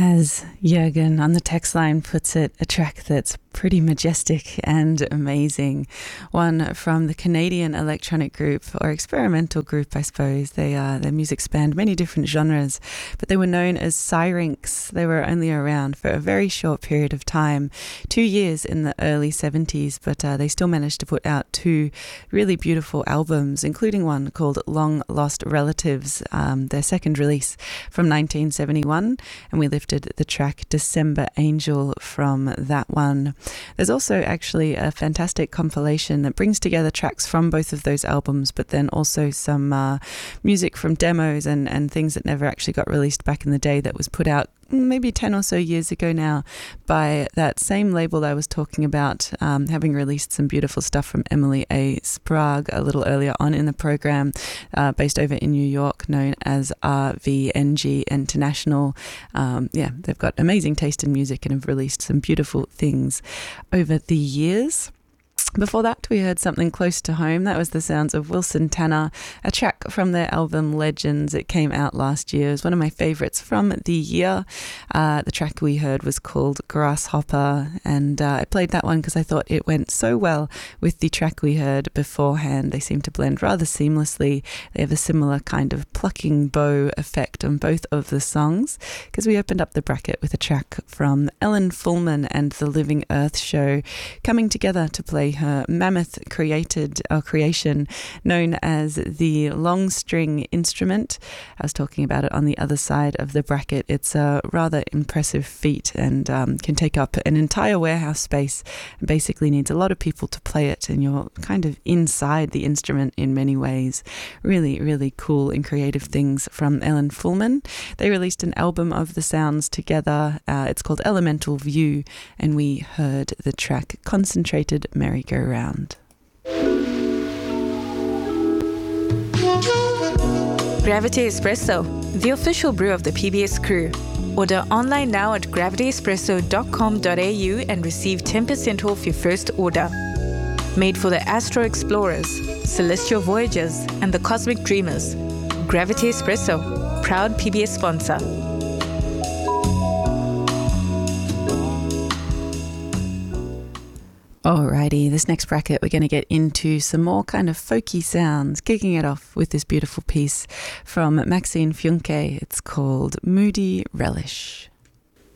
As Jürgen on the text line puts it, a track that's pretty majestic and amazing. One from the Canadian electronic group, or experimental group, I suppose. Their music spanned many different genres, but they were known as Syrinx. They were only around for a very short period of time, 2 years in the early 70s, but they still managed to put out two really beautiful albums, including one called Long Lost Relatives, their second release from 1971, and we lifted the track December Angel from that one. There's also actually a fantastic compilation that brings together tracks from both of those albums, but then also some music from demos and things that never actually got released back in the day that was put out maybe 10 or so years ago now by that same label I was talking about, having released some beautiful stuff from Emily A. Sprague a little earlier on in the program, based over in New York, known as RVNG International. They've got amazing taste in music and have released some beautiful things over the years. Before that, we heard something close to home. That was the sounds of Wilson Tanner, a track from their album Legends. It came out last year. It was one of my favourites from the year. The track we heard was called Grasshopper, and I played that one because I thought it went so well with the track we heard beforehand. They seem to blend rather seamlessly. They have a similar kind of plucking bow effect on both of the songs, because we opened up the bracket with a track from Ellen Fullman and the Living Earth Show coming together to play her mammoth creation known as the long string instrument. I was talking about it on the other side of the bracket. It's a rather impressive feat and can take up an entire warehouse space and basically needs a lot of people to play it, and you're kind of inside the instrument in many ways. Really, really cool and creative things from Ellen Fullman. They released an album of the sounds together. It's called Elemental View, and we heard the track Concentrated Merry-Go-Round. Gravity Espresso, the official brew of the PBS crew. Order online now at gravityespresso.com.au and receive 10% off your first order. Made for the Astro Explorers, Celestial Voyagers, and the Cosmic Dreamers. Gravity Espresso, proud PBS sponsor. Alrighty, this next bracket we're going to get into some more kind of folky sounds, kicking it off with this beautiful piece from Maxine Funke. It's called Moody Relish.